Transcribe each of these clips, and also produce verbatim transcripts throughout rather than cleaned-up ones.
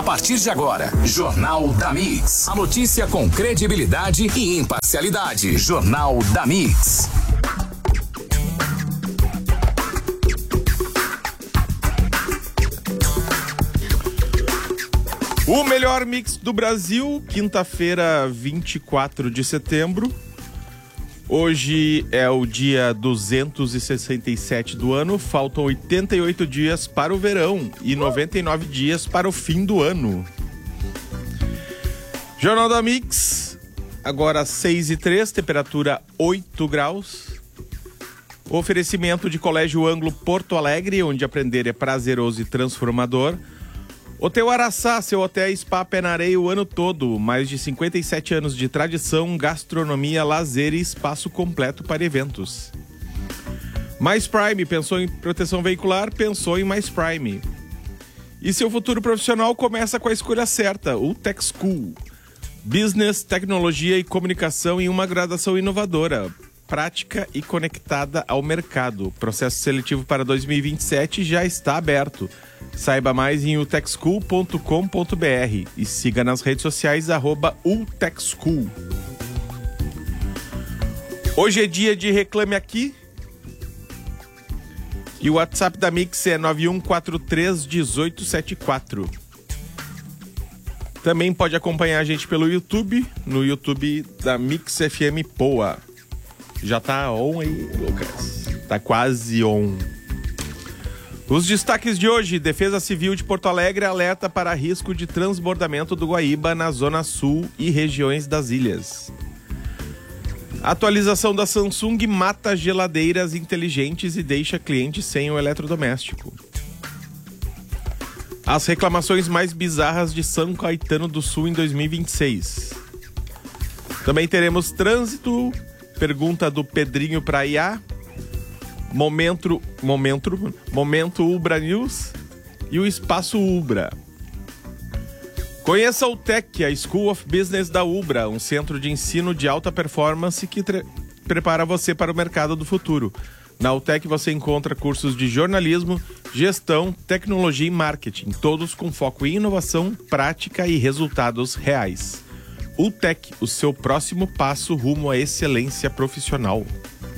partir de agora, Jornal da Mix. A notícia com credibilidade e imparcialidade. Jornal da Mix. O melhor mix do Brasil, quinta-feira, vinte e quatro de setembro. Hoje é o dia duzentos e sessenta e sete do ano, faltam oitenta e oito dias para o verão e noventa e nove dias para o fim do ano. Jornal da Mix, agora seis e três, temperatura oito graus. Oferecimento de Colégio Ângulo Porto Alegre, onde aprender é prazeroso e transformador. Hotel Araçá, seu hotel e spa pé na areia o ano todo. Mais de cinquenta e sete anos de tradição, gastronomia, lazer e espaço completo para eventos. Mais Prime, pensou em proteção veicular? Pensou em Mais Prime. E seu futuro profissional começa com a escolha certa, o Tech School. Business, tecnologia e comunicação em uma graduação inovadora, prática e conectada ao mercado. Processo seletivo para dois mil e vinte e sete já está aberto. Saiba mais em u tech school ponto com ponto b r e siga nas redes sociais arroba utechschool. Hoje é dia de Reclame Aqui. E o WhatsApp da Mix é nove um quatro três um oito sete quatro. Também pode acompanhar a gente pelo YouTube, no YouTube da Mix F M Poa. Já tá on aí, Lucas? Tá quase on. Os destaques de hoje: Defesa Civil de Porto Alegre alerta para risco de transbordamento do Guaíba na Zona Sul e regiões das ilhas. Atualização da Samsung mata geladeiras inteligentes e deixa cliente sem o eletrodoméstico. As reclamações mais bizarras de São Caetano do Sul em dois mil e vinte e seis. Também teremos trânsito, pergunta do Pedrinho para I A, Momento, momento, momento Ubra News e o Espaço Ubra. Conheça o Tech, a School of Business da Ubra, um centro de ensino de alta performance que tre- prepara você para o mercado do futuro. Na U T E C você encontra cursos de jornalismo, gestão, tecnologia e marketing, todos com foco em inovação, prática e resultados reais. U T E C, o seu próximo passo rumo à excelência profissional.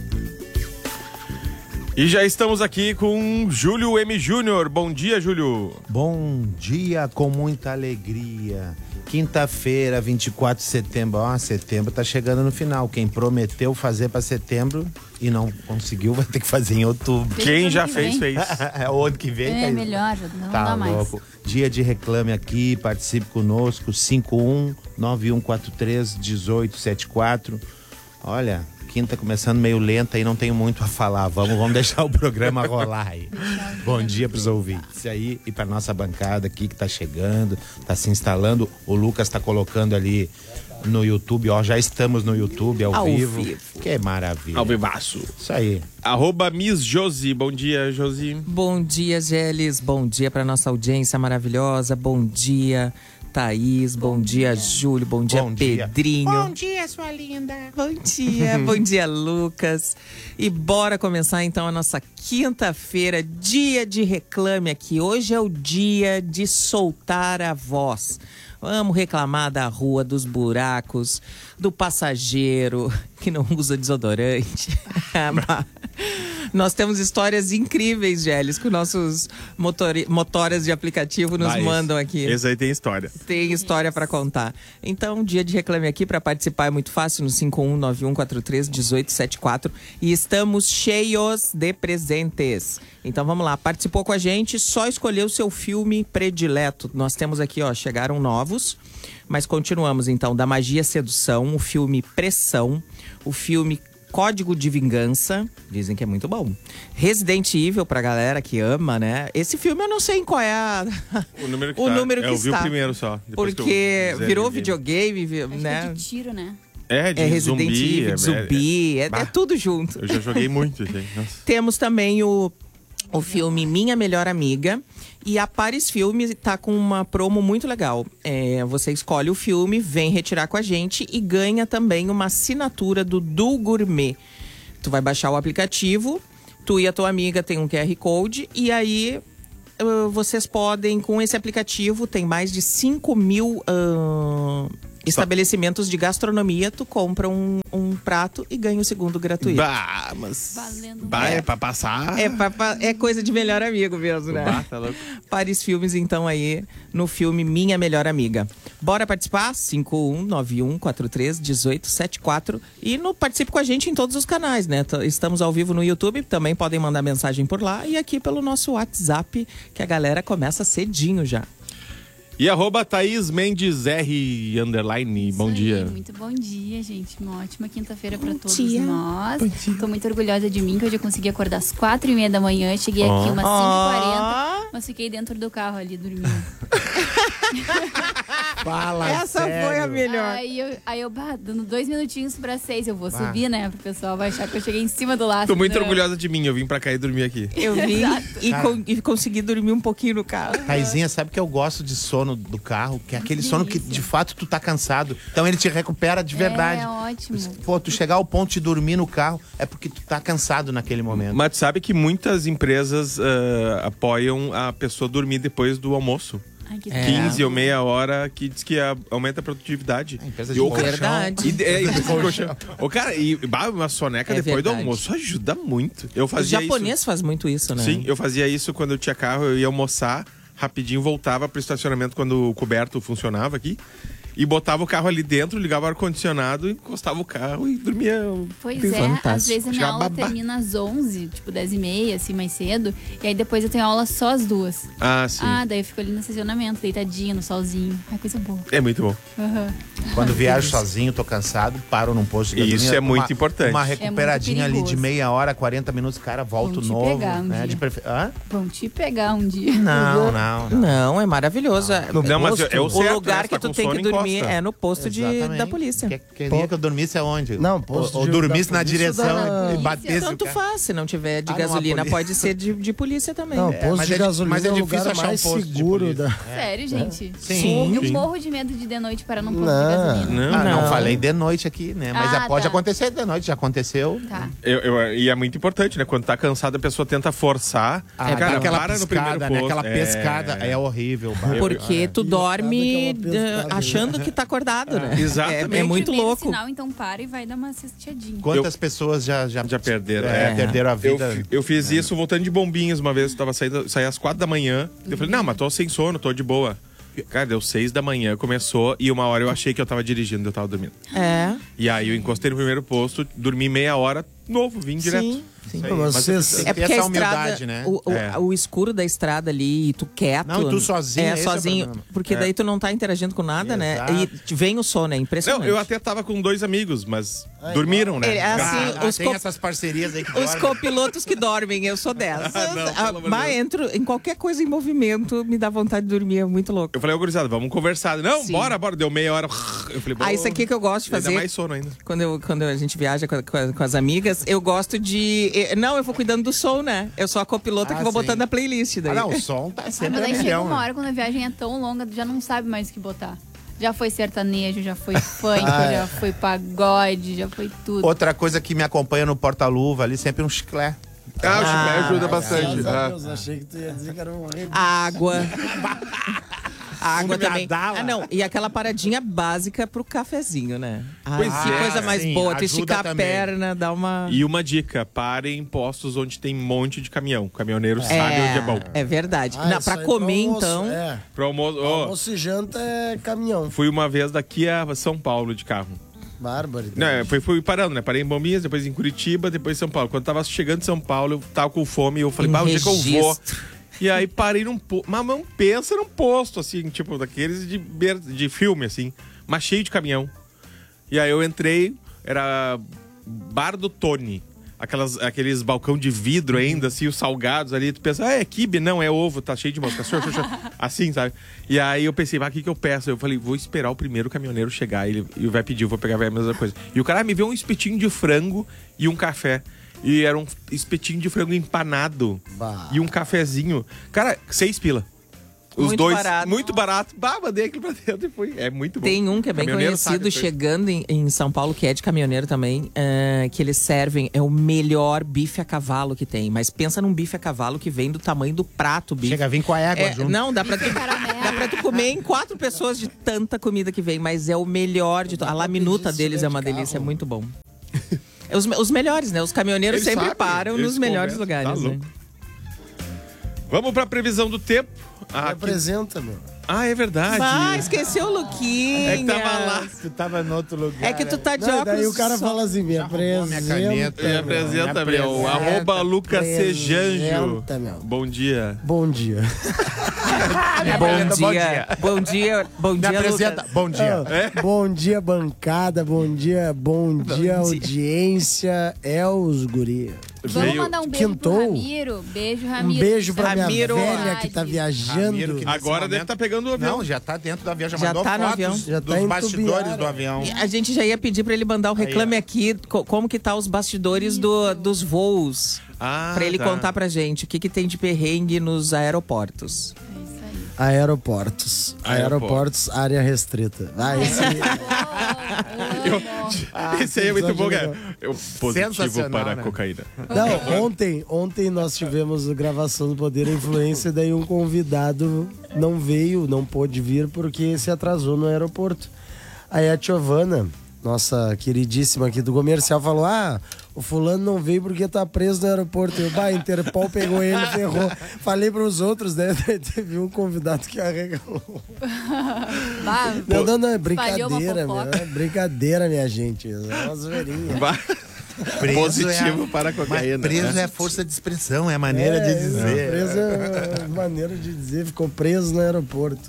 E já estamos aqui com Júlio M. Júnior. Bom dia, Júlio. Bom dia, com muita alegria. Quinta-feira, vinte e quatro de setembro. Ó, setembro tá chegando no final. Quem prometeu fazer para setembro e não conseguiu, vai ter que fazer em outubro. Quem já fez, fez. É o ano que vem. É, melhor, já não tá dá louco. mais. Dia de Reclame Aqui, participe conosco, cinco um nove um quatro três um oito sete quatro. Olha, quinta começando meio lenta e não tenho muito a falar. Vamos, vamos deixar o programa rolar aí. Bom dia para os ouvintes aí e para nossa bancada aqui que tá chegando, tá se instalando. O Lucas tá colocando ali no YouTube, ó, já estamos no YouTube ao, ao vivo. vivo. Que maravilha. Ao vivaço. Isso aí. Arroba Miss Josi. Bom dia, Josi. Bom dia, Geles. Bom dia para nossa audiência maravilhosa. Bom dia, Thaís. Bom, bom dia, dia, Júlio. Bom dia, bom Pedrinho. Dia. Bom dia, sua linda. Bom dia, bom dia, Lucas. E bora começar então a nossa quinta-feira, dia de Reclame Aqui. Hoje é o dia de soltar a voz. Vamos reclamar da rua, dos buracos, do passageiro que não usa desodorante. Nós temos histórias incríveis, Gélis, que nossos motori- motoras de aplicativo nos ah, mandam aqui. Esse aí tem história. Tem história para contar. Então, dia de Reclame Aqui, para participar é muito fácil, no cinco um nove um quatro três um oito sete quatro. E estamos cheios de presentes. Então, vamos lá. Participou com a gente, só escolher o seu filme predileto. Nós temos aqui, ó, chegaram novos, mas continuamos, então. Da Magia Sedução, o filme Pressão, o filme Código de Vingança, dizem que é muito bom. Resident Evil, pra galera que ama, né? Esse filme eu não sei em qual é a... o número que, o tá. número que eu vi está. o primeiro só. Porque virou videogame, Acho né? que é de tiro, né? É, de é Resident zumbi, Evil, é, de zumbi, é, é, é tudo junto. Eu já joguei muito, gente. Nossa. Temos também o, o filme Minha Melhor Amiga. E a Paris Filmes tá com uma promo muito legal. É, você escolhe o filme, vem retirar com a gente e ganha também uma assinatura do Du Gourmet. Tu vai baixar o aplicativo, tu e a tua amiga tem um Q R Code e aí uh, vocês podem, com esse aplicativo, tem mais de cinco mil uh, estabelecimentos de gastronomia. Tu compra um, um prato e ganha o segundo gratuito. Bah, mas... Valendo. Bah, é pra passar... É, pra, pra- é coisa de melhor amigo mesmo, né? Bah, tá louco. Paris Filmes, então, aí no filme Minha Melhor Amiga. Bora participar? cinco um nove um quatro três um oito sete quatro. E no, participe com a gente em todos os canais, né? T- Estamos ao vivo no YouTube, também podem mandar mensagem por lá. E aqui pelo nosso WhatsApp, que a galera começa cedinho já. E arroba Thaís Mendes R, underline, bom Isso dia. aí, muito bom dia, gente. Uma ótima quinta-feira pra todos dia. nós. Tô muito orgulhosa de mim, que hoje eu consegui acordar às quatro e meia da manhã. Cheguei aqui umas cinco e quarenta, mas fiquei dentro do carro ali dormindo. Fala Essa sério. foi a melhor. Aí eu, aí eu bah, dando dois minutinhos pra seis, eu vou Bah. subir, né? Pro pessoal vai achar que eu cheguei em cima do laço. Tô muito né? orgulhosa de mim, eu vim pra cá e dormir aqui. Eu vim e, Cara. con- e consegui dormir um pouquinho no carro. Taizinha, sabe que eu gosto de sono do carro? Que é aquele sono que de fato tu tá cansado. Então ele te recupera de verdade. É ótimo. Pô, tu chegar ao ponto de dormir no carro é porque tu tá cansado naquele momento. Mas tu sabe que muitas empresas ah, apoiam a pessoa dormir depois do almoço. Ai, que É. quinze ou meia hora, que diz que a- aumenta a produtividade. A empresa E de o- colchão. Verdade. E, é, e, colchão. Ô, cara, e bah, uma soneca É depois verdade. do almoço ajuda muito. Eu O fazia japonês faz muito isso, né? isso. Sim, eu fazia isso quando eu tinha carro, eu ia almoçar, rapidinho voltava pro estacionamento quando o coberto funcionava aqui. E botava o carro ali dentro, ligava o ar-condicionado, encostava o carro e dormia. Pois Que é, fantástico. às vezes a minha Já aula babá. termina às onze, tipo dez e meia, assim, mais cedo. E aí depois eu tenho aula só às duas. Ah, sim. Ah, daí eu fico ali no estacionamento, deitadinha, no solzinho. Ai, coisa boa. É muito bom. Aham. Quando viajo sozinho, tô cansado, paro num posto de Isso gasolina, é muito uma- importante. Uma É muito recuperadinha ali de perigoso. meia hora, quarenta minutos, cara, volto Vão te novo. pegar um né? dia. De prefe... Hã? Vão te pegar um dia. Não, não, não. Não, é maravilhoso. É- Não, mas posto. é o o certo, lugar né? que Tá tu com tem que sono, dormir encosta. é no posto de, Exatamente. da polícia. Que- Queria que eu dormisse aonde? Não, posto Ou, ou de- dormisse da na polícia direção da- e batesse Tanto o carro. faz, se não tiver de Ah, não, a gasolina, polícia. pode ser de, de polícia também. Não, É, posto mas de é di- gasolina mas é é o difícil lugar achar um mais posto de seguro polícia. da... Sério, gente? Sim, Eu sim. morro de medo de de noite para não posto de Não. gasolina. Não, Ah, não, Não. falei de noite aqui, né? Mas Ah, já pode tá. acontecer de noite, já aconteceu. Tá. Eu- eu- e é muito importante, né? Quando tá cansado, a pessoa tenta forçar. Ah, cara, dá aquela para no piscada, primeiro né? posto. Aquela pescada é, horrível. bah. Porque tu Isso, dorme sabe aquela eh, pescada, achando que tá acordado, né? Exatamente. É, é muito Primeiro louco. sinal, então para e vai dar uma cesteadinha. Quantas pessoas já, já, Já perderam, é, é. perderam a Eu, vida? fi- eu fiz isso voltando de Bombinhas uma vez, eu tava saindo, saí às quatro da manhã. Eu falei, não, mas tô sem sono, tô de boa. Cara, deu seis da manhã, começou, e uma hora eu achei que eu tava dirigindo, eu tava dormindo. É. E aí eu encostei no primeiro posto, dormi meia hora, novo, vim direto. Sim, sim. Isso aí. Mas Mas vocês- eu- Tem É que ter porque a essa estrada, humildade, né? o, o- É. o escuro da estrada ali, e tu quieto. Não, e tu sozinho, É, esse é o sozinho. problema. porque daí tu não tá interagindo com nada, Exato. né? E vem o sono, é Não, impressionante. eu até tava com dois amigos, mas dormiram, né? Ele- assim, Ah, os tem co- essas parcerias aí que Os dormem. copilotos que dormem, eu sou dessas. Ah, não, pelo amor de Mas Deus. entro em qualquer coisa em movimento, me dá vontade de dormir, é muito louco. Eu falei, ô, gurizada, vamos conversar. Não, Sim. bora, bora. Deu meia hora. Eu falei, Ah, isso aqui que eu gosto de Ainda fazer. mais sono ainda. Quando, eu, quando a gente viaja com, a- com a- com as amigas, eu gosto de. eh, Não, eu vou cuidando do som, né? Eu sou a copilota Ah, que vou sim. botando a playlist daí. Ah, não, o som tá Ah, sempre mas a aí chega milhão. uma né? hora quando a viagem é tão longa, tu já não sabe mais o que botar. Já foi sertanejo, já foi funk, Ah, é. já foi pagode, já foi tudo. Outra coisa que me acompanha no porta-luva ali, sempre um chiclete. Ah, o chiclete ajuda Graças bastante. a Ah. Deus, achei que tu ia dizer que era um horrível. Água. A água Um também. Nadala. Ah, não. E aquela paradinha básica pro cafezinho, né? Ai, Pois que é, coisa mais sim, boa. Tu ajuda esticar a também. perna, dar uma. E uma dica, parem em postos onde tem um monte de caminhão. O caminhoneiro sabe onde é bom. É verdade. Ah, não, isso pra aí comer, almoço, então. É, Pro almoço, ó, almoço e janta é caminhão. fui uma vez daqui a São Paulo de carro. Bárbaro. Não, é, fui, fui parando, né? Parei em Bombinhas, depois em Curitiba, depois em São Paulo. Quando tava chegando em São Paulo, eu tava com fome e eu falei, Em bah, onde é que eu vou? registro. E aí parei num posto. Mas não pensa num posto, assim, tipo, daqueles de, ber- de filme, assim, mas cheio de caminhão. E aí eu entrei, era Bar do Tony. Aquelas, aqueles balcão de vidro ainda, assim, os salgados ali. Tu pensa, ah, é quibe? Não, é ovo, tá cheio de mosca. Senhor, senhor, senhor. Assim, sabe? E aí eu pensei, mas o que, que eu peço? Eu falei, vou esperar o primeiro caminhoneiro chegar. Ele, ele vai pedir, eu vou pegar a mesma coisa. E o cara me veio um espetinho de frango e um café. E era um espetinho de frango empanado. Bah. E um cafezinho. Cara, seis pila. Os Muito dois, barato. muito barato. Bah, mandei aquilo pra dentro e fui. É muito bom. Tem um que é bem Caminhoneiro sabe conhecido, as coisas. chegando em, em São Paulo, que é de caminhoneiro também, eh, que eles servem, é o melhor bife a cavalo que tem. Mas pensa num bife a cavalo que vem do tamanho do prato, bife. Chega a vir com a égua É, junto. não, dá pra, tu, dá pra tu comer em quatro pessoas de tanta comida que vem, mas é o melhor de todos. A laminuta deles é uma delícia, é muito bom. É os, os melhores, né? Os caminhoneiros Eles sempre sabem, param eles nos melhores conversam, lugares. tá né? louco. Vamos pra previsão do tempo. Me Ah, aqui- apresenta, meu. ah é verdade. Ah, esqueceu o Luquinha. É que tava lá. Tu tava no outro lugar. É que tu tá de Não, óculos. daí o cara só. fala assim, me roubou minha apresenta. caneta. Me Me apresenta, apresenta. meu. Arroba Lucas Sejanjo. Apresenta, meu. Bom dia. Bom dia. Bom Bom dia. Bom dia. Bom Me dia, apresenta. Lucas. Bom dia. Ah, Bom dia, bancada. Bom dia, bom dia, dia. audiência. É os guri. Vamos Veio- mandar um beijo Quintou. pro Ramiro. Beijo, Um Ramiro. beijo pra Ramiro. minha velha que tá viajando. Ramiro, que nesse Agora momento- deve estar pegando o avião. Não, já tá dentro do avião. Já, Já mandou tá no fotos avião. Já dos tá em bastidores Tubiara. do avião. A gente já ia pedir pra ele mandar o reclame Aí, aqui, co- como que tá os bastidores do- dos voos. Ah, Pra ele tá. contar pra gente o que, que tem de perrengue nos aeroportos. É isso aí. Aeroportos. Aeroportos, área restrita. Ah, esse... Esse aí é muito bom, cara. exagerou. Eu, positivo Sensacional, para a né? cocaína. Não, ontem, ontem nós tivemos a gravação do Poder e Influência, daí um convidado não veio, não pôde vir porque se atrasou no aeroporto. Aí a Giovana, nossa queridíssima aqui do comercial, falou: ah, o fulano não veio porque tá preso no aeroporto. Eu, bah, Interpol pegou ele, ferrou. Falei pros outros, né? Daí teve um convidado que arregalou. Bah, Não, não, não, é Espalhou uma brincadeira, meu. fofoca. É brincadeira, minha gente. É uma zoeirinha. Bah, Preso positivo é a- para a cocaína. Mas preso né? é força de expressão, é maneira de É, dizer. Preso é maneira de dizer, ficou preso no aeroporto.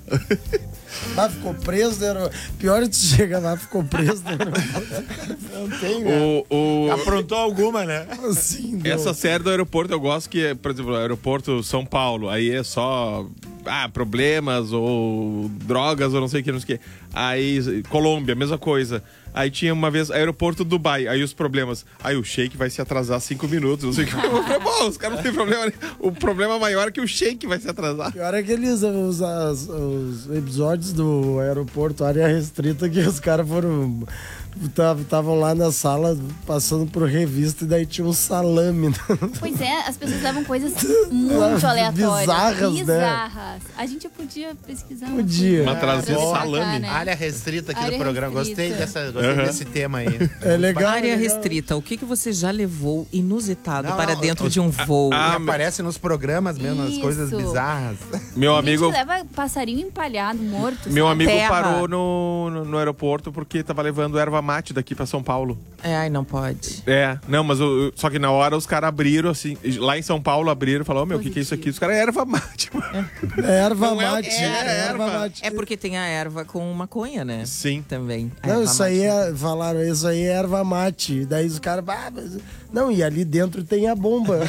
Ah, ficou preso no aeroporto. Pior é tu chegar lá, ficou preso no aeroporto. Não tem, né? O, o, Aprontou alguma, né? Assim, não. essa série do aeroporto eu gosto que, por exemplo, o aeroporto São Paulo, aí é só ah, problemas ou drogas ou não sei o que, não sei o que. Aí, Colômbia, mesma coisa. Aí tinha uma vez aeroporto Dubai, aí os problemas. Aí o Sheik vai se atrasar cinco minutos, não sei o que. Bom, os caras não tem problema. né? O problema maior é que o Sheik vai se atrasar. Pior é aqueles os, as- os episódios do aeroporto, área restrita, que os caras foram. Estavam lá na sala passando por revista e daí tinha um salame. Pois é, as pessoas levam coisas muito aleatórias. Bizarras, né? Bizarras. A gente podia pesquisar uma Podia. coisa Uma trazia pra de destacar, salame. né? Área restrita aqui Área do programa. restrita. Gostei, dessa, gostei Uhum. desse tema aí. É legal. Área legal. restrita, o que, que você já levou inusitado Não, para não, dentro os- de um voo? Ah, Aparece nos programas mesmo, as Isso. coisas bizarras. Meu Gente, amigo, leva passarinho empalhado, morto. meu sabe? amigo Terra. parou no, no, no aeroporto porque tava levando erva mate daqui pra São Paulo. É, ai, não pode. É, não, mas o- só que na hora os caras abriram assim, lá em São Paulo abriram e falaram: "Ô, meu, o que, que é isso aqui?" Os caras, erva mate. É erva Não é- mate. é erva. mate. É porque tem a erva com maconha, né? Sim. Também. A Não, erva isso aí mate. é, falaram, isso aí é erva mate. Daí os caras, ah, mas... não, e ali dentro tem a bomba.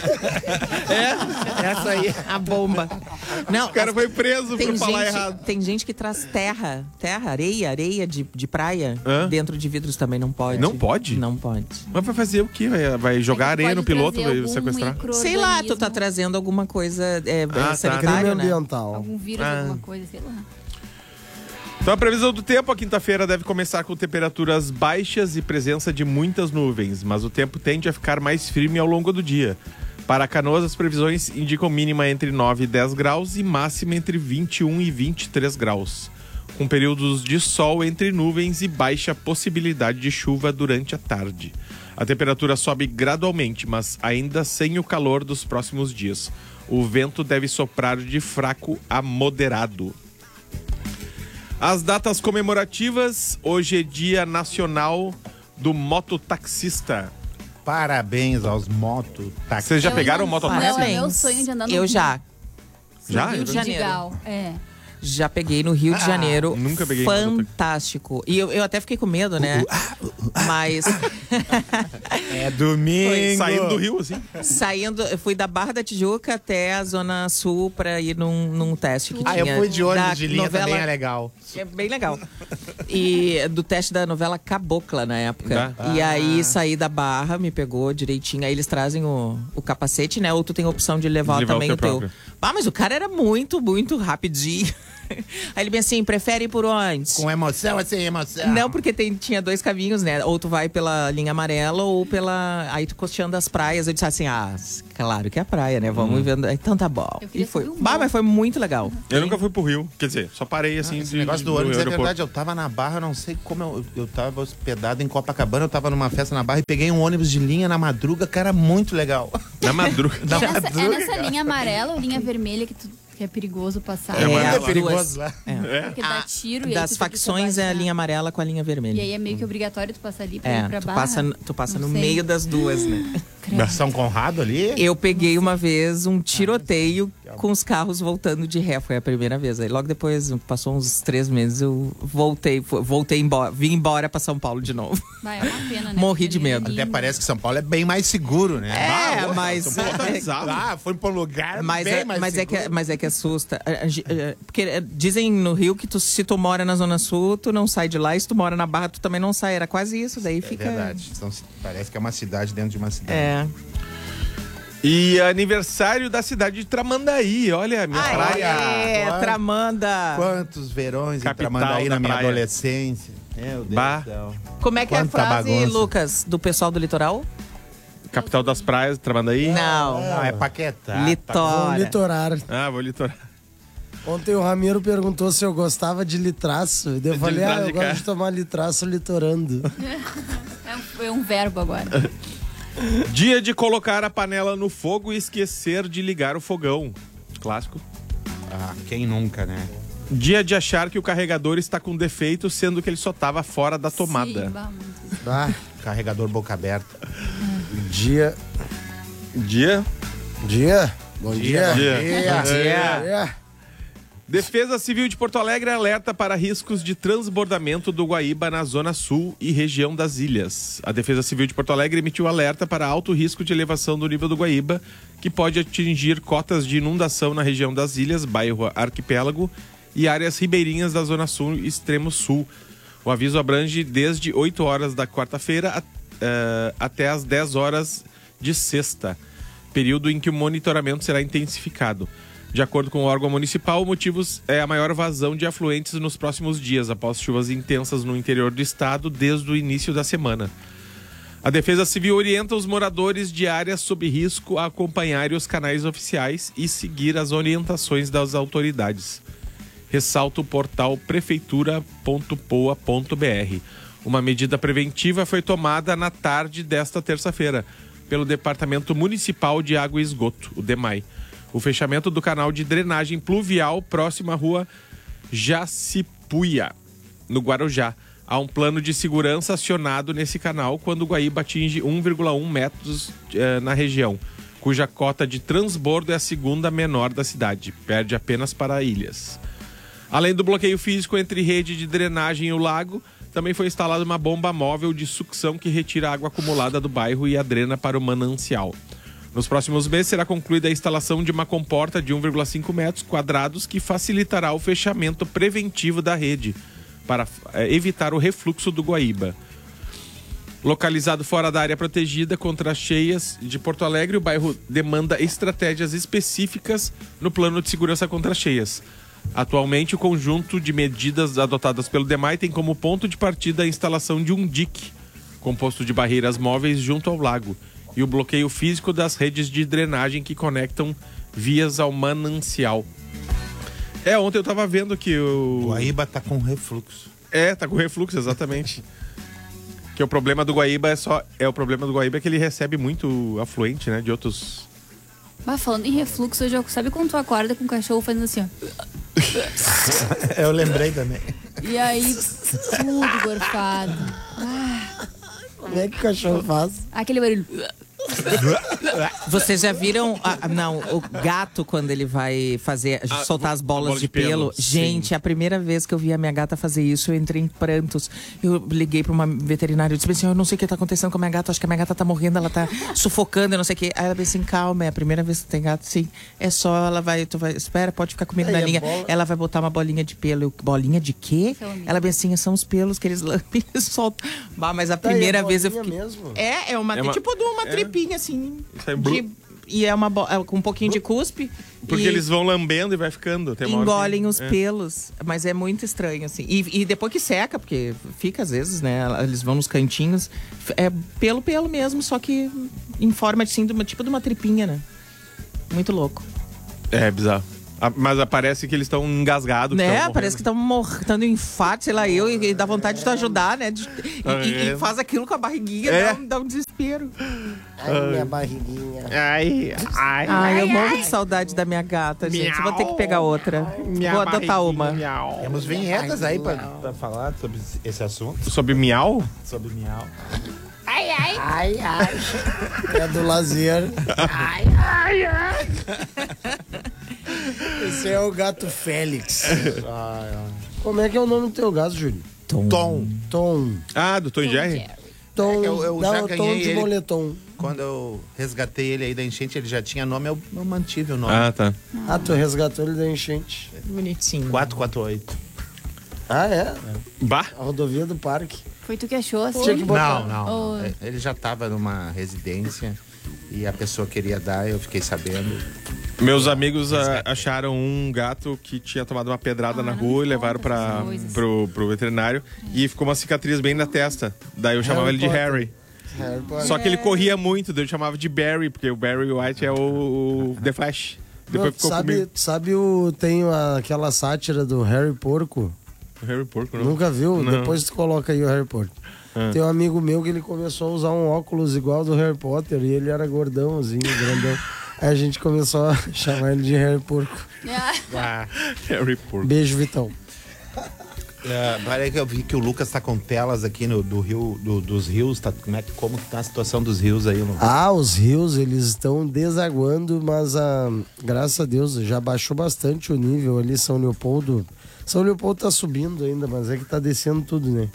Essa aí, a bomba. Não, O cara as- foi preso tem por falar gente, errado. tem gente que traz terra, terra, areia, areia de, de praia Hã? dentro de vidros também não pode. Não pode? Não pode. Mas vai fazer o quê? Vai, vai jogar Aí areia pode no piloto, trazer vai algum sequestrar? Sei lá, tu tá micro-organismo, trazendo alguma coisa é, Ah, tá. sanitário, Crime né? ambiental. algum vírus, Ah. alguma coisa, sei lá. Então a previsão do tempo, a quinta-feira deve começar com temperaturas baixas e presença de muitas nuvens, mas o tempo tende a ficar mais firme ao longo do dia. Para Canoas, as previsões indicam mínima entre nove e dez graus e máxima entre vinte e um e vinte e três graus, com períodos de sol entre nuvens e baixa possibilidade de chuva durante a tarde. A temperatura sobe gradualmente, mas ainda sem o calor dos próximos dias. O vento deve soprar de fraco a moderado. As datas comemorativas, hoje é Dia Nacional do Mototaxista. Parabéns aos mototaxistas. Vocês já Eu pegaram o ainda- mototáxi? Não, é Parabéns. meu sonho de andar no Eu Rio. já. Já? Rio de Janeiro. Legal, é. Já peguei no Rio de Janeiro. nunca peguei Fantástico. E eu, eu até fiquei com medo, né? Mas É domingo. Saindo do Rio, assim. saindo, eu fui da Barra da Tijuca até a Zona Sul pra ir num, num teste que Ah, tinha. eu fui de ônibus da de linha novela, também, é legal. É bem legal. E do teste da novela Cabocla na época. Ah. E aí saí da Barra, me pegou direitinho. Aí eles trazem o, o capacete, né? Ou tu tem a opção de levar, De levar o também teu o teu. próprio. Ah, mas o cara era muito, muito rapidinho. Aí ele bem assim, prefere ir por onde? Com emoção ou sem emoção? Não, porque tem, tinha dois caminhos, né? Ou tu vai pela linha amarela ou pela... Aí tu costeando as praias. Eu disse assim, ah, claro que é a praia, né? Vamos hum. vendo. Então tá bom. Eu E queria foi. subir um Bah, morro. mas foi muito legal. Eu nunca fui pro Rio. Quer dizer, só parei assim. Ah, esse de, negócio do do ônibus é aeroporto. verdade. Eu tava na Barra, não sei como eu, eu tava hospedado em Copacabana, eu tava numa festa na Barra e peguei um ônibus de linha na madruga, cara, muito legal. Na madruga. Na É nessa, madruga, é nessa cara. linha amarela ou linha vermelha que, tu, que é perigoso passar? É, mas É, as perigoso duas. lá. É. Porque dá tiro e aí tu Das tem que facções é a trabalhar. linha amarela com a linha vermelha. E aí é meio que obrigatório tu passar ali pra É, ir pra tu Barra. passa, tu passa Não no sei. meio das duas, né? Credo. São Conrado ali? Eu peguei uma vez um tiroteio com os carros voltando de ré. Foi a primeira vez. Aí logo depois, passou uns três meses, eu voltei, fu- voltei embora, vim embora pra São Paulo de novo. Vai, é uma pena, né? Morri Porque de ali é medo. Até lindo. parece que São Paulo é bem mais seguro, né? É, Ah, mas- São Paulo tá bizarro. Ah, foi pra um lugar Mas, bem é, mais mas, é seguro. que, mas é que assusta. A- a- a- Porque é, dizem no Rio que tu, se tu mora na Zona Sul, tu não sai de lá. E se tu mora na Barra, tu também não sai. Era quase isso. Daí É fica. verdade. Então, parece que é uma cidade dentro de uma cidade. É. E aniversário da cidade de Tramandaí. Olha, minha Ai, praia. é, Quanto- Tramanda. Quantos verões em Capital Tramandaí da na minha praia. adolescência. Meu Deus Bah. do céu. Como é que é a Quanta frase, bagunça. Lucas, do pessoal do litoral? Capital das praias, Tramandaí. Não. Não, é Paquetá. Vou Litora. litorar. Ah, vou litorar. Ontem o Ramiro perguntou se eu gostava de litraço. E daí eu De falei, litraço ah, eu de gosto cá. de tomar litraço litorando. É um, é um verbo agora. Dia de colocar a panela no fogo e esquecer de ligar o fogão. Clássico. Ah, quem nunca, né? Dia de achar que o carregador está com defeito, sendo que ele só estava fora da tomada. Sim, bah, muito. Ah, Carregador boca aberta. dia. Dia. Dia? Bom dia. Dia. Dia. Dia. Defesa Civil de Porto Alegre alerta para riscos de transbordamento do Guaíba na Zona Sul e região das ilhas. A Defesa Civil de Porto Alegre emitiu alerta para alto risco de elevação do nível do Guaíba, que pode atingir cotas de inundação na região das ilhas, bairro Arquipélago e áreas ribeirinhas da Zona Sul e Extremo Sul. O aviso abrange desde oito horas da quarta-feira a- eh, até as dez horas de sexta, período em que o monitoramento será intensificado. De acordo com o órgão municipal, o motivo é a maior vazão de afluentes nos próximos dias, após chuvas intensas no interior do estado desde o início da semana. A Defesa Civil orienta os moradores de áreas sob risco a acompanharem os canais oficiais e seguir as orientações das autoridades. Ressalta o portal prefeitura ponto poa ponto br. Uma medida preventiva foi tomada na tarde desta terça-feira pelo Departamento Municipal de Água e Esgoto, o DEMAI. O fechamento do canal de drenagem pluvial próximo à rua Jacipuia, no Guarujá. Há um plano de segurança acionado nesse canal quando o Guaíba atinge um vírgula um metros eh, na região, cuja cota de transbordo é a segunda menor da cidade, perde apenas para ilhas. Além do bloqueio físico entre rede de drenagem e o lago, também foi instalada uma bomba móvel de sucção que retira a água acumulada do bairro e a drena para o manancial. Nos próximos meses será concluída a instalação de uma comporta de um vírgula cinco metros quadrados que facilitará o fechamento preventivo da rede para eh, evitar o refluxo do Guaíba. Localizado fora da área protegida contra as cheias de Porto Alegre, o bairro demanda estratégias específicas no plano de segurança contra cheias. Atualmente, o conjunto de medidas adotadas pelo DEMAI tem como ponto de partida a instalação de um dique, composto de barreiras móveis junto ao lago, e o bloqueio físico das redes de drenagem que conectam vias ao manancial. É, ontem eu tava vendo que o... Guaíba tá com refluxo. É, tá com refluxo, exatamente. Que o problema do Guaíba é só... É o problema do Guaíba é que ele recebe muito afluente, né, de outros... Mas falando em refluxo, hoje, sabe quando tu acorda com o cachorro fazendo assim, ó? Eu lembrei também. E aí, tudo gorfado. Como é que o cachorro faz? Aquele barulho. Vocês já viram, ah, não, o gato quando ele vai fazer, Ah, soltar as a bolas bola de de pelo, pelo? sim. Gente, a primeira vez que eu vi a minha gata fazer isso, eu entrei em prantos. Eu liguei pra uma veterinária e disse assim, eu não sei o que tá acontecendo com a minha gata, acho que a minha gata tá morrendo, ela tá sufocando, eu não sei o que. Aí ela disse assim, calma, é a primeira vez que tu tem gato, sim. É só, ela vai, tu vai, espera, pode ficar comigo Aí na a linha. bola- Ela vai botar uma bolinha de pelo. Eu, bolinha de quê? Filme. Ela bem assim, são os pelos que eles lambem e soltam. Bah, mas a Tá aí, primeira a vez eu bolinha fiquei... mesmo? É, é uma, É uma- tipo de uma é. tripinha assim. Isso aí, de- blu- e é uma bo- é com um pouquinho de cuspe. Porque e eles vão lambendo e vai ficando. Tem uma hora engolem que- os é. pelos. Mas é muito estranho, assim. E, e depois que seca, porque fica às vezes, né? Eles vão nos cantinhos. É pelo, pelo mesmo, só que em forma assim, de uma, tipo de uma tripinha, né? Muito louco. É, bizarro. Ah, mas parece que eles estão engasgados. que Né? tão Parece que morrendo. estão morrendo em infarto, sei lá, eu, e, e dá vontade de tu ajudar, né? De- e, Ah, e- é. e faz aquilo com a barriguinha, É. dá, um, dá um desespero. Ai, minha barriguinha. Ai, ai. Ai, eu morro de saudade da minha gata, gente. Eu vou ter que pegar outra. Vou adotar uma. Miau. Temos vinhetas aí pra, pra falar sobre esse assunto. Sobre miau? Sobre miau. Ai, ai. É do lazer. Ai, ai, ai. Esse é o gato Félix. Como é que é o nome do teu gato, Júlio? Tom. Tom. Ah, do Tom e Jerry? Tom. É, eu- eu Não, já Tom ganhei de ele. moletom. Quando eu resgatei ele aí da enchente, ele já tinha nome, eu, eu mantive o nome. Ah, tá. Ah, tu resgatou ele da enchente. Bonitinho. quatro quatro oito. Ah, é? Bah. A rodovia do parque. Foi tu que achou, assim? Tinha que botar. Não, não. Oh. não. Ele já tava numa residência e a pessoa queria dar, eu fiquei sabendo. Meus amigos a- acharam um gato que tinha tomado uma pedrada Ah, na não rua e me levaram conta pra, essas coisas. pro, pro veterinário. E ficou uma cicatriz bem na testa. Daí eu chamava Harry ele de Potter. Harry. Harry Potter. Só que ele corria muito, daí eu chamava de Barry, porque o Barry White é o, o The Flash. Depois Não, ficou sabe, comigo. sabe o, tem a- aquela sátira do Harry Porco? Harry Porco, não? Nunca viu? Não. Depois tu coloca aí o Harry Porco. Ah. Tem um amigo meu que ele começou a usar um óculos igual do Harry Potter e ele era gordãozinho, grandão. Aí a gente começou a chamar ele de Harry Porco. Ah, Harry Porco. Beijo, Vitão. É, parece que eu vi que o Lucas tá com telas aqui no, do rio, do- dos rios. Tá, como, é, que- como que tá a situação dos rios aí, Lucas? Ah, os rios, eles estão desaguando, mas ah, graças a Deus já baixou bastante o nível ali, São Leopoldo. São Leopoldo tá subindo ainda, mas é que tá descendo tudo, né?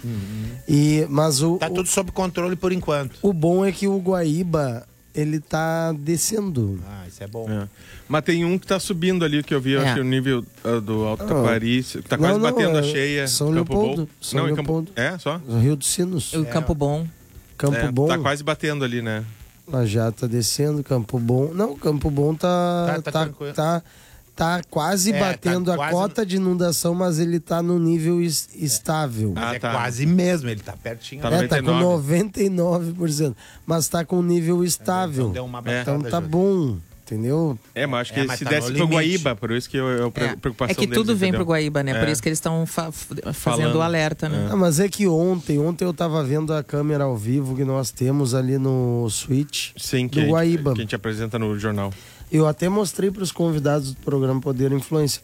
E, mas o, Tá o, tudo sob controle por enquanto. o bom é que o Guaíba, ele tá descendo. Ah, isso é bom. É. Mas tem um que tá subindo ali, que eu vi, eu É. acho que o nível ah, do Alto Ah. Taquari, que tá Não, quase não, batendo é a cheia. São Campo Leopoldo, Bom. São Não, em Leopoldo. Campo... É, só? O Rio dos Sinos. O Campo Bom. Campo É, Bom. Tá quase batendo ali, né? Lá já tá descendo, Campo Bom. Não, Campo Bom tá. Tá- Tá, tá tá, tranquilo. tá, tá quase É, batendo tá a quase- cota de inundação, mas ele tá no nível es- estável. Ah, Mas é tá. quase mesmo, ele tá pertinho. Tá É, tá com noventa e nove. noventa e nove por cento. Mas tá com nível estável. Então deu uma É. baixada, Então tá Júlio. bom, entendeu? É, mas acho que É, mas se tá desse no pro limite. Guaíba, por isso que eu, eu, É, preocupação é que deles, tudo vem entendeu? pro Guaíba, né? Por É. isso que eles estão fa- f- fazendo Falando. o alerta, né? Ah, mas é que ontem, ontem eu tava vendo a câmera ao vivo que nós temos ali no Switch Sim, que, do a gente, Guaíba. que a gente apresenta no jornal. Eu até mostrei para os convidados do programa Poder e Influência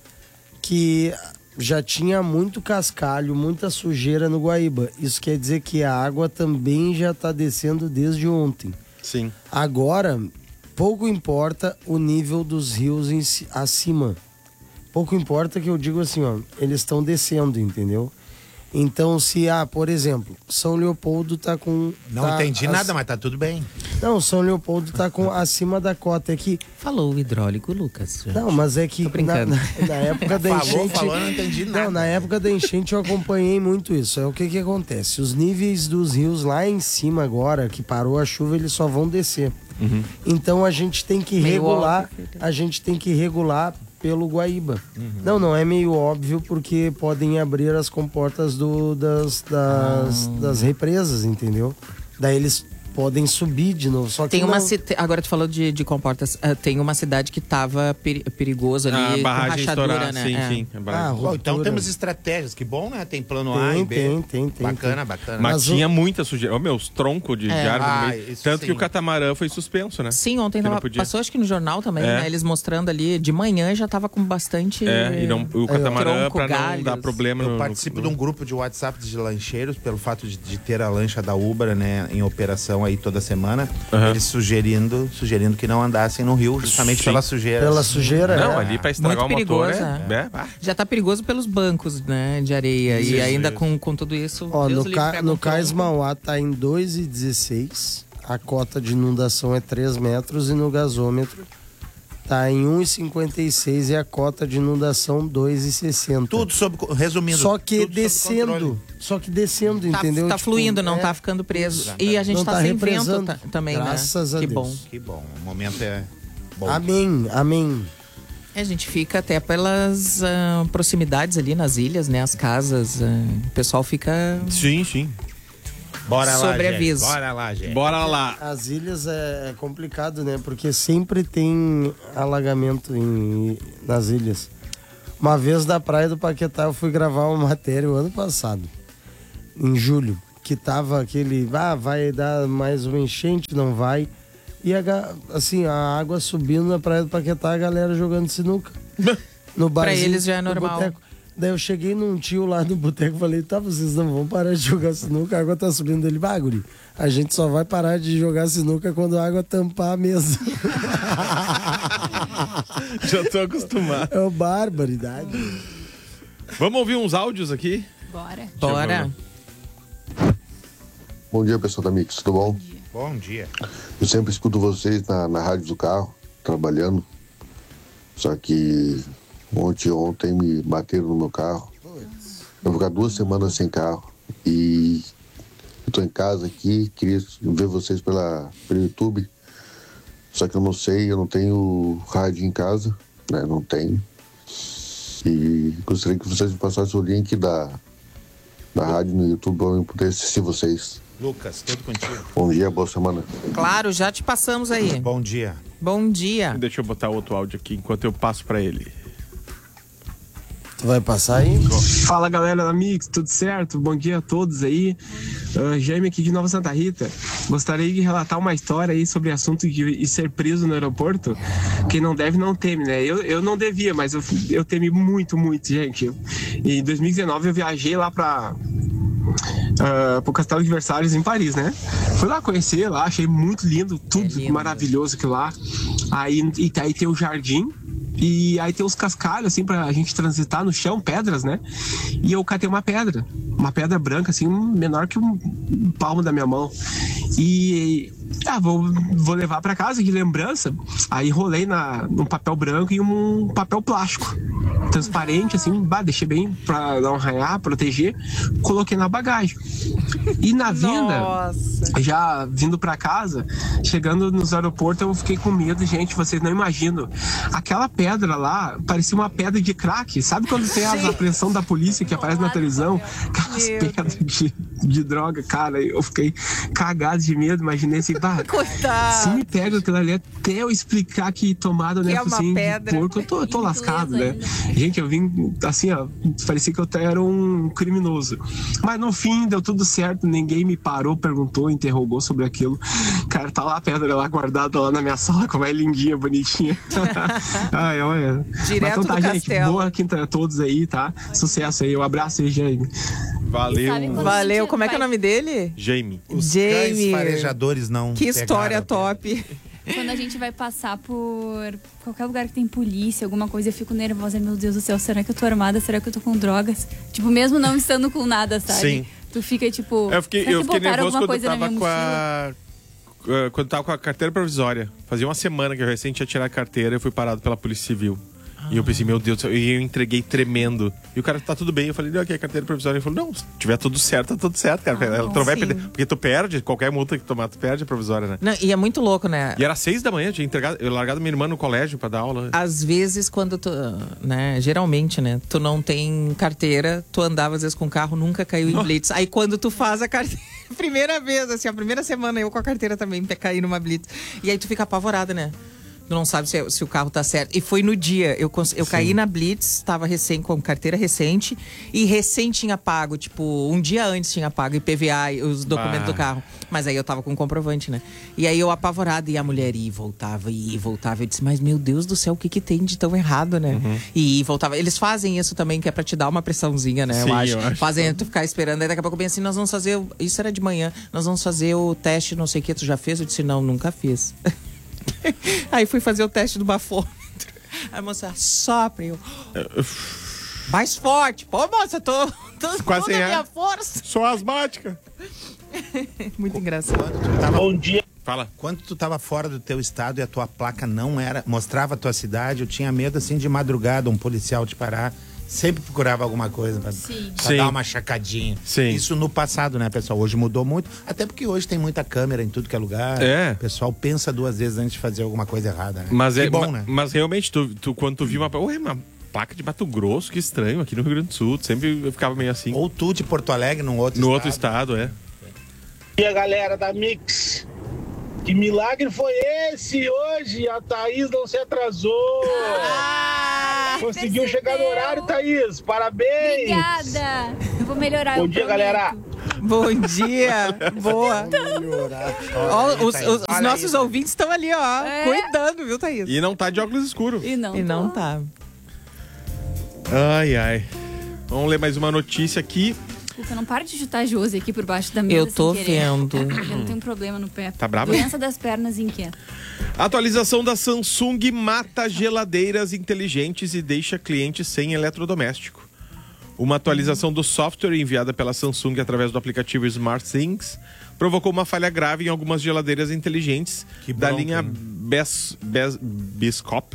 que já tinha muito cascalho, muita sujeira no Guaíba. Isso quer dizer que a água também já está descendo desde ontem. Sim. Agora, pouco importa o nível dos rios em si- acima. Pouco importa que eu digo assim, ó, eles estão descendo, entendeu? Então, se, ah, por exemplo, São Leopoldo tá com... Não tá entendi ac- nada, mas tá tudo bem. Não, São Leopoldo tá com acima da cota. É que Falou o hidráulico, Lucas. não, mas é que Tô na, brincando. na- na época da Falou, enchente. falou, eu não entendi nada. Não, na época da enchente eu acompanhei muito isso. É o que que acontece? Os níveis dos rios lá em cima agora, que parou a chuva, eles só vão descer. Então a gente tem que Meio regular, óbvio. a gente tem que regular pelo Guaíba. Uhum. Não, não é meio óbvio porque podem abrir as comportas do, das, das, Ah. das represas, entendeu? Daí eles podem subir de novo. Só que Tem uma não- ci- agora tu falou de, de comportas. ah, tem uma cidade que tava peri- perigoso ali, A com barragem rachadura, estourar, né? sim, É. sim. A barragem. Ah, Bom, então ruptura. temos estratégias, que bom, né? Tem plano A Tem, e B. tem, tem, tem, Bacana, tem. bacana. Mas, Mas o- tinha muita sujeira. Ô, meu, os troncos de, É. de árvore no Ah, meio. isso Tanto sim. que o catamarã foi suspenso, né? Sim, ontem Que não tava- podia. passou acho que no jornal também, É. né? Eles mostrando ali, de manhã já tava com bastante... É, e não, o catamarã, Tronco, pra não galhos. dar problema Eu no... participo no- de um grupo de WhatsApp de lancheiros, pelo fato de, de ter a lancha da Ubra, né, em operação aí toda semana. Aham. Eles sugerindo, sugerindo que não andassem no rio, justamente Sim. pela sujeira. Pela sujeira, Não, é. ali pra estragar Muito o motor perigoso, é... é. ah, Já tá perigoso pelos bancos, né, de areia. Isso, e ainda isso. com, com tudo isso... Ó, Deus no, livre, ca pega no um Cais tronco. Mauá tá em dois e dezesseis, a cota de inundação é três metros e no gasômetro tá em um e cinquenta e seis e a cota de inundação dois e sessenta. Tudo sob, resumindo. Só que tudo sob descendo, controle. só que descendo, Tá, entendeu? tá Tipo, fluindo, não é, tá ficando preso. E a gente Não tá, tá sem vento represando. ta- também, Graças né? a que Deus. bom. Que bom, o momento é, Bom. Amém, amém. A gente fica até pelas uh, proximidades ali nas ilhas, né? As casas, uh, o pessoal fica... Sim, sim. Bora lá, Sobreaviso. gente. Bora lá, gente. Bora lá. As ilhas é complicado, né? Porque sempre tem alagamento em, nas ilhas. Uma vez da praia do Paquetá eu fui gravar uma matéria o ano passado, em julho, que tava aquele, ah, vai dar mais uma enchente, não vai. E a, assim, a água subindo na praia do Paquetá, a galera jogando sinuca. No Pra barzinho, eles já é no normal. boteco. Daí eu cheguei num tio lá no boteco e falei, tá, vocês não vão parar de jogar sinuca, a água tá subindo dele. Bah, guri, a gente só vai parar de jogar sinuca quando a água tampar a mesa. Já tô acostumado. É uma barbaridade. Vamos ouvir uns áudios aqui? Bora. Bora. Bom dia, pessoal da Mix, tudo bom? Bom dia. Eu sempre escuto vocês na, na rádio do carro, trabalhando. Só que ontem ontem me bateram no meu carro. Eu vou ficar duas semanas sem carro. E eu tô em casa aqui, queria ver vocês pela, pelo YouTube. Só que eu não sei, eu não tenho rádio em casa, né? Não tenho. E gostaria que vocês me passassem o link da, da rádio no YouTube para eu poder assistir vocês. Lucas, tudo contigo. Bom dia, boa semana. Claro, já te passamos aí. Bom dia. Bom dia. Deixa eu botar outro áudio aqui enquanto eu passo pra ele. Tu vai passar aí? Fala, galera da Mix, tudo certo? Bom dia a todos aí. Uh, Jaime aqui de Nova Santa Rita. Gostaria de relatar uma história aí sobre o assunto de ser preso no aeroporto. Quem não deve não teme, né? Eu, eu não devia, mas eu, eu temi muito, muito, gente. E em dois mil e dezenove eu viajei lá pra... Uh, pro Castelo de Versalhes em Paris, né? Fui lá conhecer lá, achei muito lindo, tudo É lindo. maravilhoso aquilo lá. Aí, e aí tem o jardim. E aí tem uns cascalhos, assim, pra gente transitar no chão, pedras, né? E eu catei uma pedra, uma pedra branca, assim, menor que um palmo da minha mão. E, ah, vou, vou levar pra casa de lembrança. Aí rolei na, num papel branco e um papel plástico, transparente, assim, bah, deixei bem pra não arranhar, proteger. Coloquei na bagagem. E na vinda, Nossa. já vindo pra casa, chegando nos aeroportos, eu fiquei com medo, gente, vocês não imaginam. Aquela pedra lá parecia uma pedra de crack. Sabe quando tem as apreensão da polícia que aparece na televisão? Aquelas Meu pedras de, de droga, cara. Eu fiquei cagado de medo, imaginei assim, bah, Coitado. se me pega aquilo ali até eu explicar que tomada, né, Que é uma assim, pedra. de porco, eu tô, eu tô Em lascado, inglês né? ainda. Gente, eu vim assim, ó, parecia que eu era um criminoso. Mas no fim, deu tudo certo, ninguém me parou, perguntou, interrogou sobre aquilo. Cara, tá lá a pedra lá guardada lá na minha sala, como é lindinha, bonitinha. Ai, olha. Direto Mas então tá, do gente, castelo. boa quinta a todos aí, tá? Sucesso aí, um abraço aí, Jaime. Valeu, Sabe quando Valeu, a gente como é que é o vai- nome dele? Jamie. Os cães Jamie. farejadores não Que história pegaram. top. Quando a gente vai passar por qualquer lugar que tem polícia, alguma coisa, eu fico nervosa. Meu Deus do céu, será que eu tô armada? Será que eu tô com drogas? Tipo, mesmo não estando com nada, sabe? Sim. Tu fica tipo. Eu fiquei, será eu que fiquei botaram nervoso alguma quando eu coisa na tava minha com mochila? a. uh, Quando eu tava com a carteira provisória. Fazia uma semana que eu recém tinha tirado a carteira e fui parado pela Polícia Civil. E eu pensei, meu Deus do céu, e eu entreguei tremendo. E o cara, tá tudo bem. Eu falei, não, aqui é a carteira provisória. Ele falou, não, se tiver tudo certo, tá tudo certo, cara. Ah, Ela tu não vai sim. perder. Porque tu perde, qualquer multa que tu tomar, tu perde a provisória, né? Não, e é muito louco, né? E era seis da manhã, eu tinha entregado, eu largado minha irmã no colégio pra dar aula. Às vezes, quando tu, né, geralmente, né, tu não tem carteira, tu andava às vezes com o carro, nunca caiu em blitz. Aí quando tu faz a carteira, primeira vez, assim, a primeira semana eu com a carteira também caí numa blitz. E aí tu fica apavorada, né? Tu não sabe se, se o carro tá certo. E foi no dia, eu, cons- eu caí na blitz, tava recém, com carteira recente, e recém tinha pago, tipo, um dia antes tinha pago I P V A, e os documentos Bah. do carro. Mas aí eu tava com comprovante, né? E aí eu apavorada, e a mulher ia e voltava, ia e voltava. Eu disse, mas meu Deus do céu, o que que tem de tão errado, né? E ia e voltava. Eles fazem isso também, que é pra te dar uma pressãozinha, né? Sim, eu acho. eu acho. Fazem tu ficar esperando. Aí daqui a pouco bem assim, nós vamos fazer, o- isso era de manhã, nós vamos fazer o teste, não sei o que, tu já fez? Eu disse, não, nunca fiz. Aí fui fazer o teste do bafômetro. Aí a moça, sopra. Eu, mais forte. Pô, moça, tô, tô Quase toda a sem minha ar. força. Sou asmática. Muito engraçado. Bom dia. Fala. Quando tu tava fora do teu estado e a tua placa não era, mostrava a tua cidade, eu tinha medo assim de madrugada, um policial te parar Sempre procurava alguma coisa pra, Sim. pra Sim. dar uma chacadinha. Sim. Isso no passado, né, pessoal? Hoje mudou muito. Até porque hoje tem muita câmera em tudo que é lugar. É. O pessoal pensa duas vezes antes de fazer alguma coisa errada, né? Mas, que é, bom, ma- né? mas realmente, tu, tu, quando tu viu uma... Ué, uma placa de Mato Grosso, que estranho, aqui no Rio Grande do Sul. Sempre eu ficava meio assim. Ou tu de Porto Alegre, num outro No estado. outro estado, é. E a galera da Mix, que milagre foi esse hoje? A Thaís não se atrasou. Ah, Conseguiu percebeu. chegar no horário, Thaís. Parabéns. Obrigada. Eu vou melhorar. Bom eu dia, prometo. galera. Bom dia. Boa. Ó, os, os- os Olha nossos aí, tá. ouvintes estão ali, ó, É. cuidando, viu, Thaís? E não tá de óculos escuros. E não. E não tô. tá. Ai, ai. Vamos ler mais uma notícia aqui. Desculpa, não para de chutar a Josi aqui por baixo da mesa. Eu tô sem querer. vendo. Eu não tenho um problema no pé. Tá brava? Doença das pernas inquieta. Atualização da Samsung mata geladeiras inteligentes e deixa clientes sem eletrodoméstico. Uma atualização do software enviada pela Samsung através do aplicativo SmartThings provocou uma falha grave em algumas geladeiras inteligentes Que da bronca, linha hein? Bes, Bes, Biscop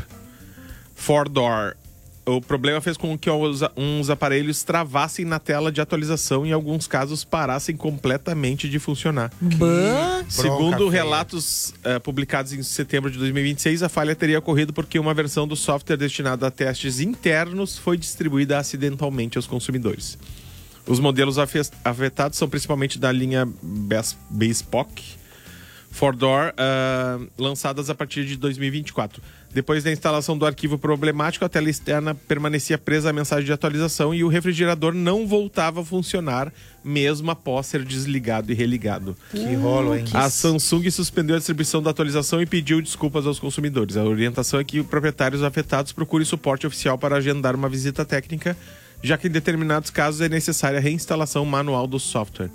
four door. O problema fez com que os- uns aparelhos travassem na tela de atualização e, em alguns casos, parassem completamente de funcionar. Bah. Segundo feia. relatos eh, publicados em setembro de dois mil e vinte e seis, a falha teria ocorrido porque uma versão do software destinada a testes internos foi distribuída acidentalmente aos consumidores. Os modelos afe- afetados são principalmente da linha Bes- Bespoke four door, ah, lançadas a partir de dois mil e vinte e quatro. Depois da instalação do arquivo problemático, a tela externa permanecia presa à mensagem de atualização e o refrigerador não voltava a funcionar, mesmo após ser desligado e religado. Que rolo, hein? A Samsung suspendeu a distribuição da atualização e pediu desculpas aos consumidores. A orientação é que proprietários afetados procurem suporte oficial para agendar uma visita técnica, já que em determinados casos é necessária a reinstalação manual do software.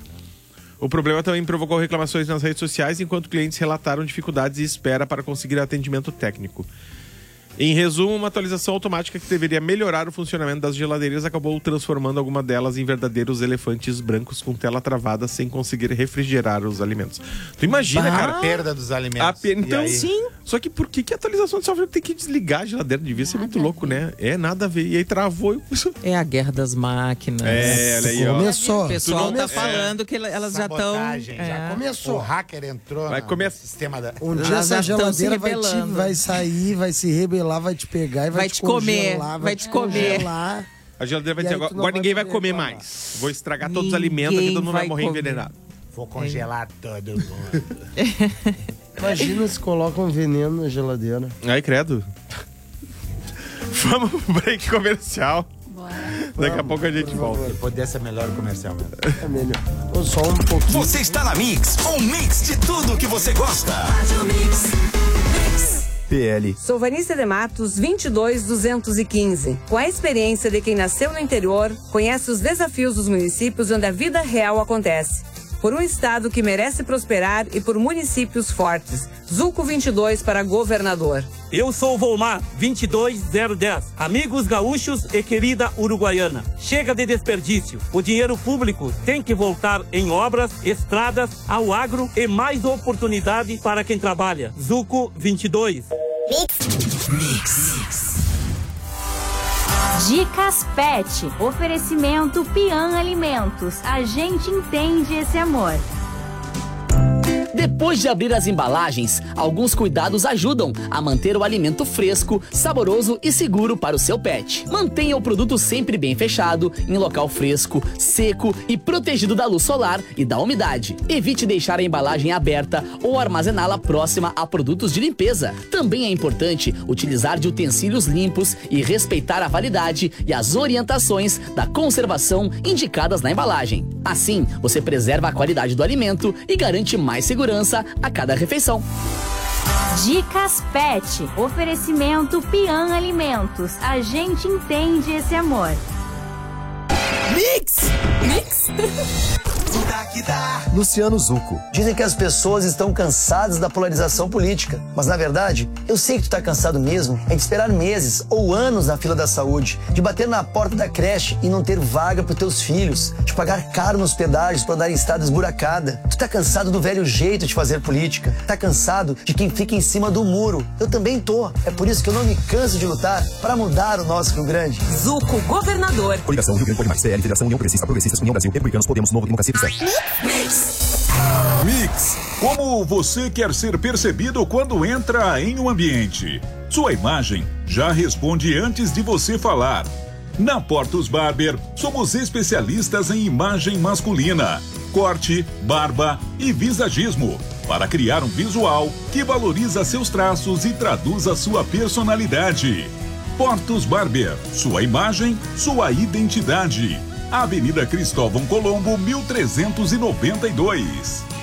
O problema também provocou reclamações nas redes sociais, enquanto clientes relataram dificuldades e espera para conseguir atendimento técnico. Em resumo, uma atualização automática que deveria melhorar o funcionamento das geladeiras acabou transformando alguma delas em verdadeiros elefantes brancos com tela travada sem conseguir refrigerar os alimentos. Tu imagina, A cara? perda dos alimentos. A pe- E Então, aí? sim. Só que por que, que a atualização de software tem que desligar a geladeira? Devia ser muito louco, né? É, nada a ver. E aí travou. e- É a guerra das máquinas. É, olha aí, ó. Começou. O pessoal Tu tá não- falando que elas já estão. Sabotagem, já É. Começou. O hacker entrou Vai no comer- sistema da... Um dia Elas já essa estão se geladeira vai, te, rebelando. vai sair, vai se rebelar, vai te pegar e vai, Vai te comer, congelar, vai te comer. congelar. A geladeira vai E dizer aí agora, tu não agora vai ninguém vai poder comer reclamar. mais. Vou estragar todos os Ninguém alimentos aqui, todo mundo vai vai morrer comer. envenenado. Vou congelar todo mundo. Imagina se colocam um veneno na geladeira. Ai, credo. Vamos pro break comercial. Bora. Daqui a pouco a gente volta. Podia ser melhor o comercial mesmo. É melhor. Ou só um pouquinho. Você está na Mix, um mix de tudo que você gosta. P L. Sou Vanessa de Matos, vinte e dois duzentos e quinze. Com a experiência de quem nasceu no interior, conhece os desafios dos municípios onde a vida real acontece. Por um estado que merece prosperar e por municípios fortes. Zuco vinte e dois para governador. Eu sou o Volmar, vinte e dois zero dez. Amigos gaúchos e querida uruguaiana. Chega de desperdício. O dinheiro público tem que voltar em obras, estradas, ao agro e mais oportunidade para quem trabalha. Zuco vinte e dois. Dicas Pet. Oferecimento Pian Alimentos. A gente entende esse amor. Depois de abrir as embalagens, alguns cuidados ajudam a manter o alimento fresco, saboroso e seguro para o seu pet. Mantenha o produto sempre bem fechado, em local fresco, seco e protegido da luz solar e da umidade. Evite deixar a embalagem aberta ou armazená-la próxima a produtos de limpeza. Também é importante utilizar de utensílios limpos e respeitar a validade e as orientações da conservação indicadas na embalagem. Assim, você preserva a qualidade do alimento e garante mais segurança a cada refeição. Dicas Pet. Oferecimento Pian Alimentos. A gente entende esse amor. Mix! Mix? Luciano Zucco. Dizem que as pessoas estão cansadas da polarização política, mas na verdade, eu sei que tu tá cansado mesmo é de esperar meses ou anos na fila da saúde, de bater na porta da creche e não ter vaga pros teus filhos, de pagar caro nos pedágios pra andar em estrada esburacada. Tu tá cansado do velho jeito de fazer política, tá cansado de quem fica em cima do muro. Eu também tô. É por isso que eu não me canso de lutar para mudar o nosso Rio Grande. Zucco, governador. Coligação Rio Grande Pode Mais, C L, Federação União Progressista, Progressistas, União Brasil, Republicanos, Podemos, Novo, Democracia e Mix. Como você quer ser percebido quando entra em um ambiente? Sua imagem já responde antes de você falar. Na Portos Barber, somos especialistas em imagem masculina, corte, barba e visagismo, para criar um visual que valoriza seus traços e traduz a sua personalidade. Portos Barber, sua imagem, sua identidade. Avenida Cristóvão Colombo, mil trezentos e noventa e dois.